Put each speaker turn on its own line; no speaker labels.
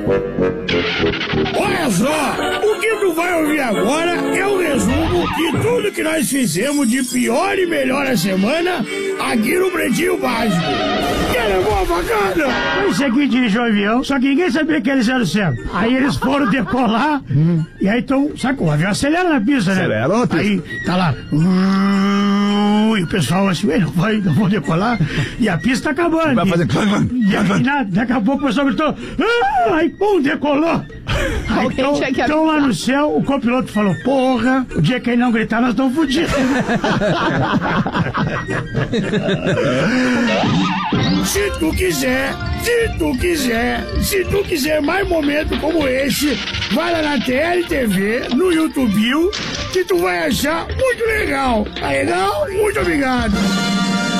Olha só, o que tu vai ouvir agora é um resumo de tudo que nós fizemos de pior e melhor a semana aqui no Pretinho Básico. Que era boa bacana.
Foi o seguinte, eles o avião, só que ninguém sabia que eles eram o céu. Aí eles foram decolar, e aí então, sabe, o avião acelera na pista, né?
Acelera na pista.
Aí tá lá, e o pessoal assim, não vou decolar, e a pista tá acabando.
Vai fazer...
E aí, daqui a pouco o pessoal gritou, aí pum, decolou. Aí, então lá no céu, o copiloto falou, porra, o dia que ele não gritar, nós estamos fodidos.
Se tu quiser mais momentos como esse, vai lá na TLTV, no YouTube, que tu vai achar muito legal. Tá legal? Muito obrigado.